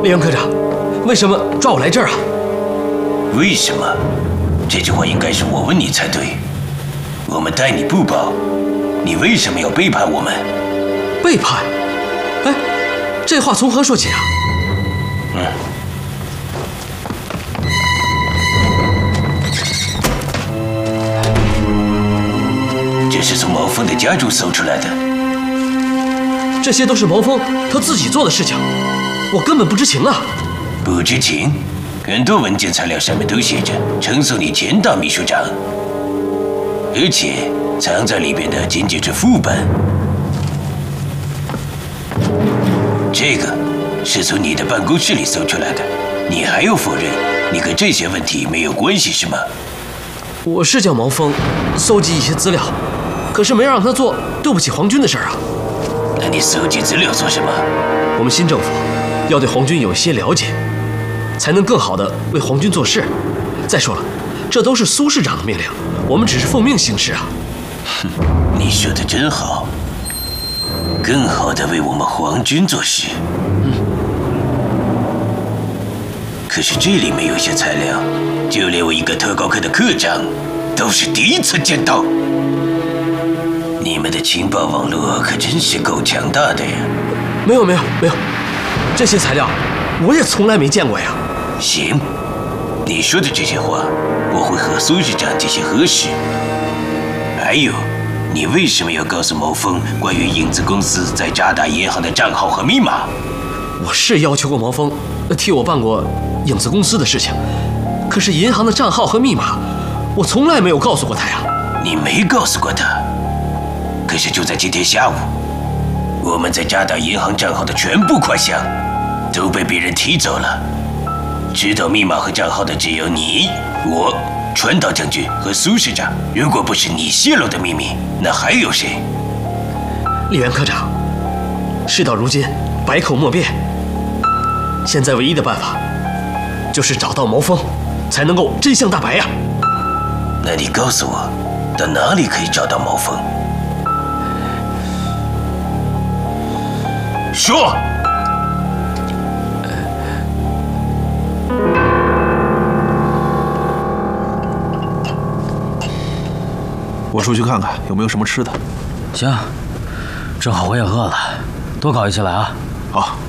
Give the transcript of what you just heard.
李元科长，为什么抓我来这儿啊？ 为什么？这句话应该是我问你才对。我们待你不薄，你为什么要背叛我们？ 背叛？哎，这话从何说起啊？ 这是从毛峰的家中搜出来的。 这些都是毛峰他自己做的事情，我根本不知情啊！ 不知情？很多文件材料上面都写着呈送你前大秘书长，而且藏在里边的仅仅是副本。这个是从你的办公室里搜出来的，你还要否认你和这些问题没有关系是吗？ 我是叫毛峰搜集一些资料，可是没让他做对不起皇军的事儿啊。 那你搜集资料做什么？ 我们新政府要对皇军有一些了解，才能更好地为皇军做事。再说了，这都是苏市长的命令，我们只是奉命行事啊。 哼，你说的真好，更好地为我们皇军做事。可是这里面有些材料，就连我一个特高科的科长都是第一次见到。你们的情报网络可真是够强大的呀！ 没有，这些材料我也从来没见过呀。 行，你说的这些话，我会和苏市长进行核实。还有，你为什么要告诉毛峰关于影子公司在渣打银行的账号和密码？ 我是要求过毛峰替我办过影子公司的事情，可是银行的账号和密码，我从来没有告诉过他呀。 你没告诉过他？可是就在今天下午，我们在渣打银行账号的全部款项都被别人提走了。知道密码和账号的只有你、我、川岛将军和苏市长。如果不是你泄露的秘密，那还有谁？ 李元科长，事到如今，百口莫辩。现在唯一的办法，就是找到毛峰，才能够真相大白呀。 那你告诉我，到哪里可以找到毛峰？说。 我出去看看有没有什么吃的。 行，正好我也饿了，多搞一些来啊。 好。